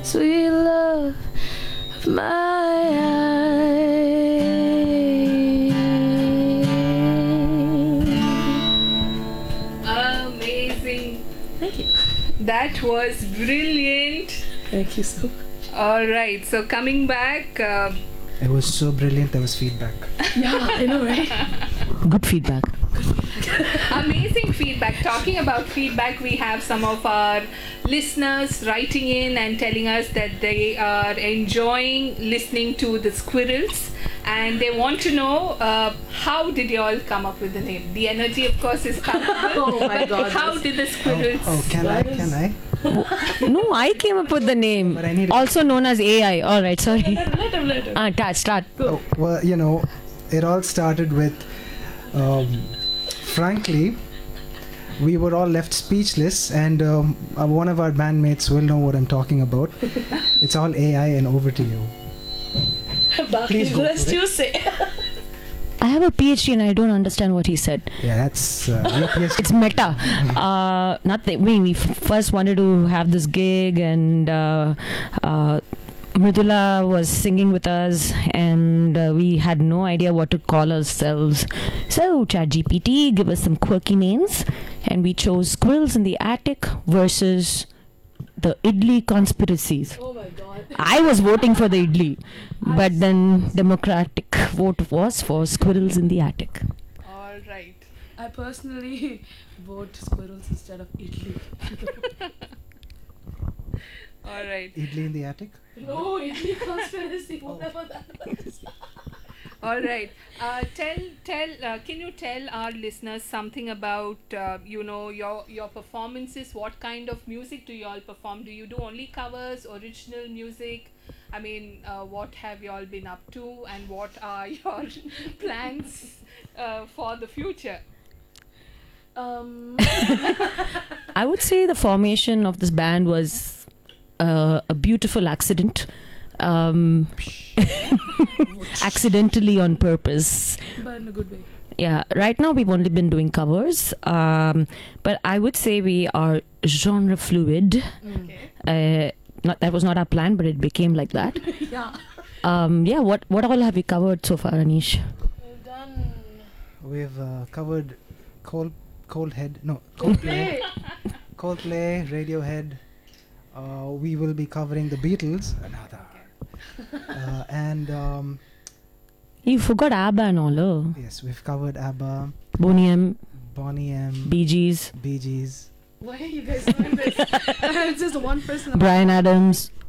sweet love of my eyes. Amazing. Thank you. That was brilliant. Thank you so much. All right, so coming back, It was so brilliant, there was feedback. Yeah, I know, right? Good feedback. amazing feedback. Talking about feedback, we have some of our listeners writing in and telling us that they are enjoying listening to the squirrels, and they want to know how did you all come up with the name. The energy, of course, is palpable. Oh my God, How yes. did the squirrels? Can I? No, I came up with the name. But I need Also known as AI. All right, sorry. Let him. Start. Oh, well, you know, it all started with, frankly, we were all left speechless, and one of our bandmates will know what I'm talking about. It's all AI, and over to you. Please go Rest for it. you say. I have a PhD and I don't understand what he said. Yeah, that's your PhD. It's meta. Nothing. We first wanted to have this gig, and Mridula was singing with us, and we had no idea what to call ourselves. So ChatGPT give us some quirky names, and we chose Squirrels in the Attic versus the Idli conspiracies. Oh my God. I was voting for the Idli, but then Democratic vote was for Squirrels in the Attic. All right. I personally vote squirrels instead of Italy. All right. Idli in the attic? No, Italy conspiracy, whatever that is. All right. Can you tell our listeners something about your performances? What kind of music do you all perform? Do you do only covers, original music? I mean, what have you all been up to, and what are your plans for the future? I would say the formation of this band was a beautiful accident. Accidentally on purpose. But in a good way. Yeah, right now we've only been doing covers, but I would say we are genre fluid. Okay. That was not our plan, but it became like that. Yeah. Yeah, what all have you covered so far, Anish? We've done. We've covered Coldplay, Radiohead. We will be covering the Beatles. And You forgot ABBA and all, oh. yes, we've covered ABBA, Boney M, Boney M, Bee Gees, Bee Gees. Why are you guys doing this? It's just one person. Bryan Adams.